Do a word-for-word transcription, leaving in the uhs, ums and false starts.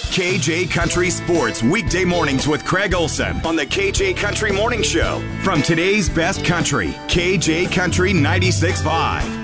K J Country Sports, weekday mornings with Craig Olson on the K J Country Morning Show. From today's best country, K J Country ninety-six point five.